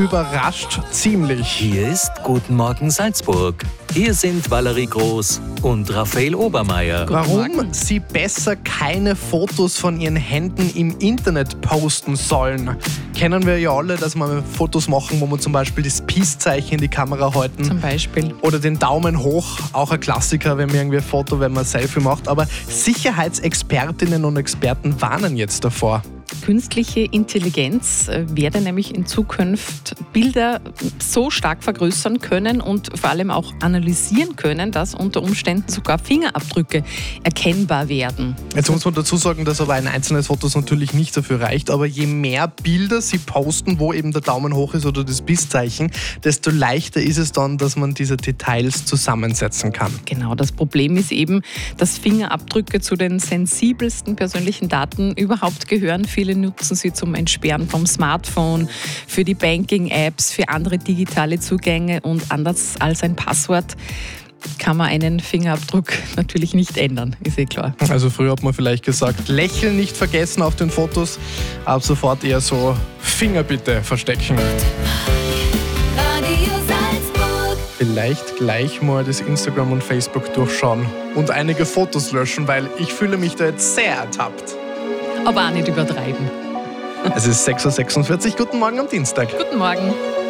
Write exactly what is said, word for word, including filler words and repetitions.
überrascht ziemlich. Hier ist Guten Morgen Salzburg. Hier sind Valerie Groß und Raphael Obermeier. Warum sie besser keine Fotos von ihren Händen im Internet posten sollen. Kennen wir ja alle, dass wir Fotos machen, wo wir zum Beispiel das Peace-Zeichen in die Kamera halten. Zum Beispiel. Oder den Daumen hoch, auch ein Klassiker, wenn man irgendwie ein Foto, wenn man ein Selfie macht. Aber Sicherheitsexpertinnen und Experten warnen jetzt davor. Künstliche Intelligenz werde nämlich in Zukunft Bilder so stark vergrößern können und vor allem auch analysieren können, dass unter Umständen sogar Fingerabdrücke erkennbar werden. Jetzt muss man dazu sagen, dass aber ein einzelnes Foto natürlich nicht dafür reicht, aber je mehr Bilder sie posten, wo eben der Daumen hoch ist oder das Peace-Zeichen, desto leichter ist es dann, dass man diese Details zusammensetzen kann. Genau, das Problem ist eben, dass Fingerabdrücke zu den sensibelsten persönlichen Daten überhaupt gehören. Viele nutzen sie zum Entsperren vom Smartphone, für die Banking-Apps, für andere digitale Zugänge und anders als ein Passwort kann man einen Fingerabdruck natürlich nicht ändern, ist eh klar. Also früher hat man vielleicht gesagt, Lächeln nicht vergessen auf den Fotos, ab sofort eher so Finger bitte verstecken. Vielleicht gleich mal das Instagram und Facebook durchschauen und einige Fotos löschen, weil ich fühle mich da jetzt sehr ertappt. Aber auch nicht übertreiben. Es ist sechs Uhr sechsundvierzig. Guten Morgen am Dienstag. Guten Morgen.